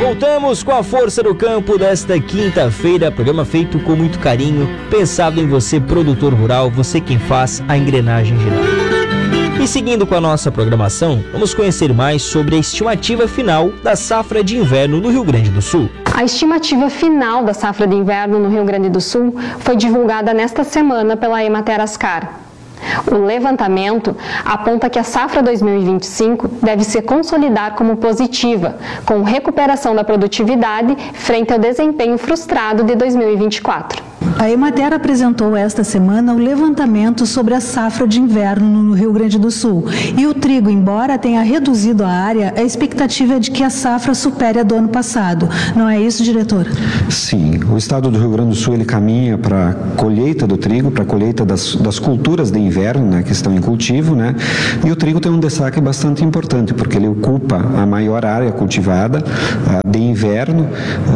Voltamos com a Força do Campo desta quinta-feira, programa feito com muito carinho, pensado em você, produtor rural, você quem faz a engrenagem girar. E seguindo com a nossa programação, vamos conhecer mais sobre a estimativa final da safra de inverno no Rio Grande do Sul. A estimativa final da safra de inverno no Rio Grande do Sul foi divulgada nesta semana pela Emater Ascar. O levantamento aponta que a safra 2025 deve se consolidar como positiva, com recuperação da produtividade frente ao desempenho frustrado de 2024. A Emater apresentou esta semana o levantamento sobre a safra de inverno no Rio Grande do Sul. E o trigo, embora tenha reduzido a área, a expectativa é de que a safra supere a do ano passado. Não é isso, diretor? Sim, o estado do Rio Grande do Sul ele caminha para a colheita do trigo, para a colheita das culturas de inverno, né, que estão em cultivo, né? E o trigo tem um destaque bastante importante, porque ele ocupa a maior área cultivada de inverno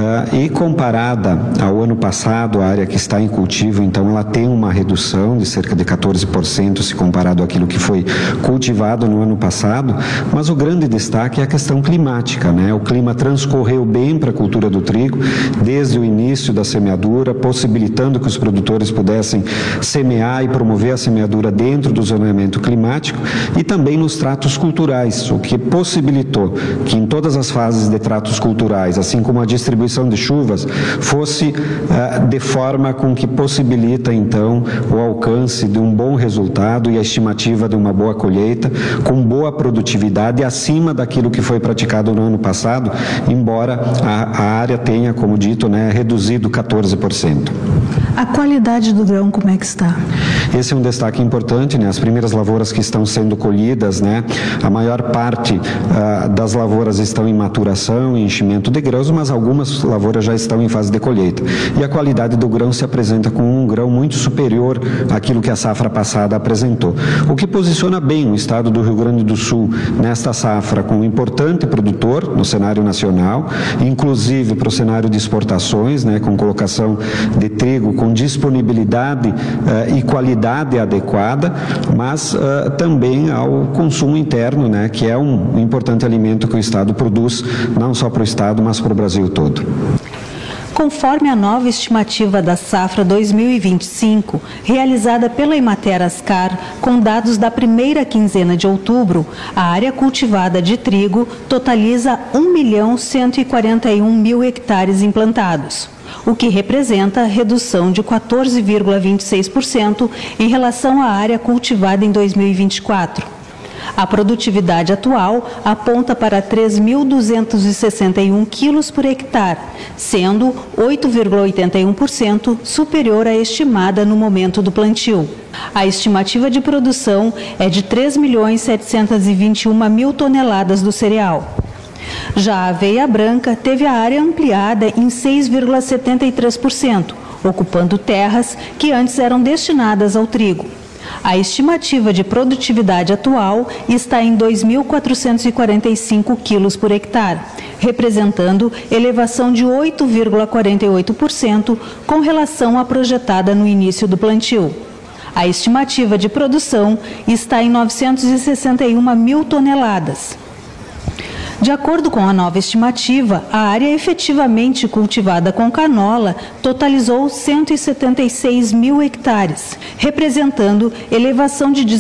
e comparada ao ano passado, a área que está em cultivo, então ela tem uma redução de cerca de 14% se comparado àquilo que foi cultivado no ano passado, mas o grande destaque é a questão climática, né? O clima transcorreu bem para a cultura do trigo, desde o início da semeadura, possibilitando que os produtores pudessem semear e promover a semeadura dentro do zoneamento climático e também nos tratos culturais, o que possibilitou que em todas as fases de tratos culturais, assim como a distribuição de chuvas, fosse de forma com que possibilita então o alcance de um bom resultado e a estimativa de uma boa colheita, com boa produtividade acima daquilo que foi praticado no ano passado, embora a área tenha, como dito, né, reduzido 14%. A qualidade do grão, como é que está? Esse é um destaque importante, né? As primeiras lavouras que estão sendo colhidas, né? A maior parte das lavouras estão em maturação e enchimento de grãos, mas algumas lavouras já estão em fase de colheita. E a qualidade do grão se apresenta com um grão muito superior àquilo que a safra passada apresentou. O que posiciona bem o estado do Rio Grande do Sul nesta safra com um importante produtor no cenário nacional, inclusive para o cenário de exportações, né? Com colocação de trigo com disponibilidade e qualidade adequada, mas também ao consumo interno, né, que é um importante alimento que o Estado produz, não só para o Estado, mas para o Brasil todo. Conforme a nova estimativa da safra 2025, realizada pela Emater Ascar, com dados da primeira quinzena de outubro, a área cultivada de trigo totaliza 1.141.000 hectares implantados, o que representa redução de 14,26% em relação à área cultivada em 2024. A produtividade atual aponta para 3.261 quilos por hectare, sendo 8,81% superior à estimada no momento do plantio. A estimativa de produção é de 3.721.000 toneladas do cereal. Já a aveia branca teve a área ampliada em 6,73%, ocupando terras que antes eram destinadas ao trigo. A estimativa de produtividade atual está em 2.445 quilos por hectare, representando elevação de 8,48% com relação à projetada no início do plantio. A estimativa de produção está em 961.000 toneladas. De acordo com a nova estimativa, a área efetivamente cultivada com canola totalizou 176.000 hectares, representando elevação de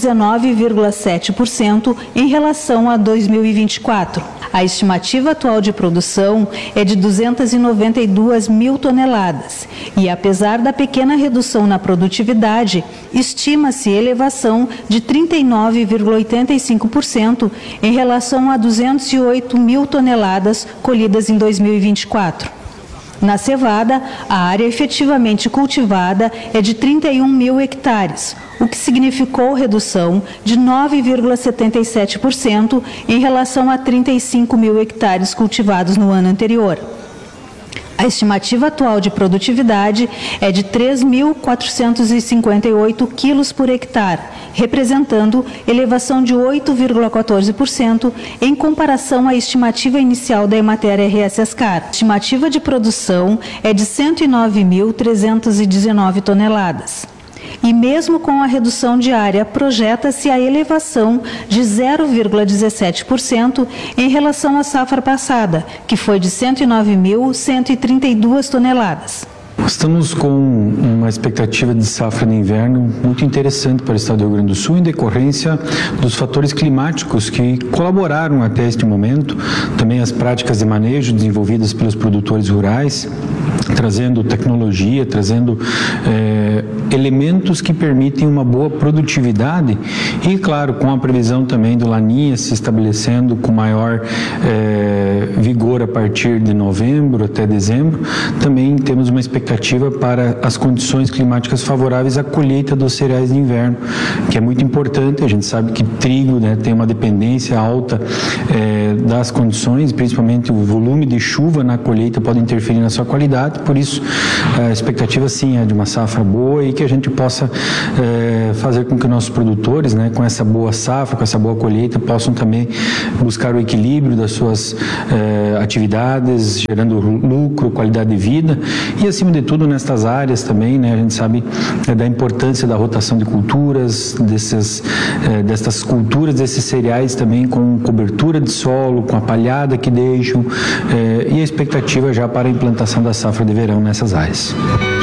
19,7% em relação a 2024. A estimativa atual de produção é de 292.000 toneladas e, apesar da pequena redução na produtividade, estima-se elevação de 39,85% em relação a 208.000 toneladas colhidas em 2024. Na cevada, a área efetivamente cultivada é de 31.000 hectares, o que significou redução de 9,77% em relação a 35.000 hectares cultivados no ano anterior. A estimativa atual de produtividade é de 3.458 quilos por hectare, representando elevação de 8,14% em comparação à estimativa inicial da Emater RS Ascar. A estimativa de produção é de 109.319 toneladas. E mesmo com a redução de área, projeta-se a elevação de 0,17% em relação à safra passada, que foi de 109.132 toneladas. Estamos com uma expectativa de safra de inverno muito interessante para o estado do Rio Grande do Sul, em decorrência dos fatores climáticos que colaboraram até este momento, também as práticas de manejo desenvolvidas pelos produtores rurais, trazendo tecnologia, trazendo elementos que permitem uma boa produtividade e, claro, com a previsão também do Laninha se estabelecendo com maior vigor a partir de novembro até dezembro, também temos uma expectativa para as condições climáticas favoráveis à colheita dos cereais de inverno, que é muito importante. A gente sabe que trigo, né, tem uma dependência alta das condições, principalmente o volume de chuva na colheita pode interferir na sua qualidade, por isso a expectativa sim é de uma safra boa e que a gente possa fazer com que nossos produtores, né, com essa boa safra, com essa boa colheita, possam também buscar o equilíbrio das suas atividades, gerando lucro, qualidade de vida e, acima de tudo, nestas áreas também, né, a gente sabe da importância da rotação de culturas, destas culturas, desses cereais também com cobertura de solo, com a palhada que deixam e a expectativa já para a implantação da safra de verão nessas áreas.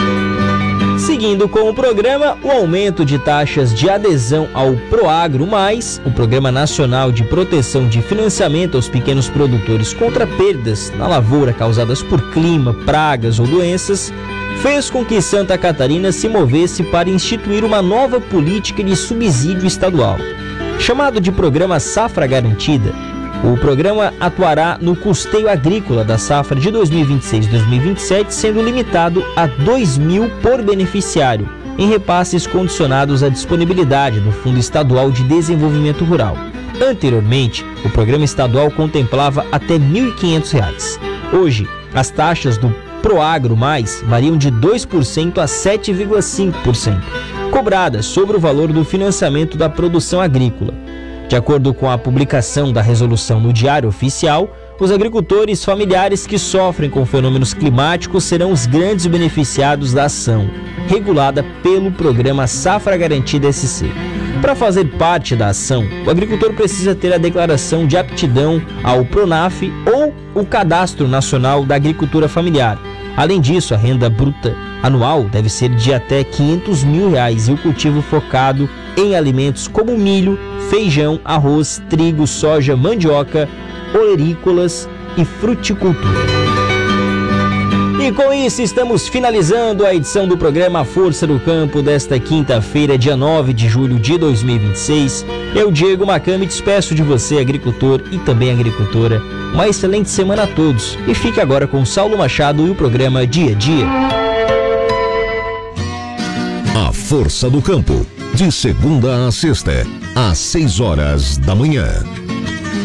Seguindo com o programa, o aumento de taxas de adesão ao Proagro+, o Programa Nacional de Proteção de Financiamento aos Pequenos Produtores contra perdas na lavoura causadas por clima, pragas ou doenças, fez com que Santa Catarina se movesse para instituir uma nova política de subsídio estadual. Chamado de Programa Safra Garantida, o programa atuará no custeio agrícola da safra de 2026-2027, sendo limitado a R$ 2.000 por beneficiário, em repasses condicionados à disponibilidade do Fundo Estadual de Desenvolvimento Rural. Anteriormente, o programa estadual contemplava até R$ 1.500. Hoje, as taxas do Proagro+ variam de 2% a 7,5%, cobradas sobre o valor do financiamento da produção agrícola. De acordo com a publicação da resolução no Diário Oficial, os agricultores familiares que sofrem com fenômenos climáticos serão os grandes beneficiados da ação, regulada pelo Programa Safra Garantida SC. Para fazer parte da ação, o agricultor precisa ter a declaração de aptidão ao PRONAF ou o Cadastro Nacional da Agricultura Familiar. Além disso, a renda bruta anual deve ser de até R$ 500 mil e o cultivo focado em alimentos como milho, feijão, arroz, trigo, soja, mandioca, olerícolas e fruticultura. E com isso estamos finalizando a edição do programa Força do Campo desta quinta-feira, dia 9 de julho de 2026. Eu, Diego Macami, despeço de você, agricultor e também agricultora. Uma excelente semana a todos e fique agora com Saulo Machado e o programa Dia a Dia. A Força do Campo, de segunda a sexta, às 6 horas da manhã.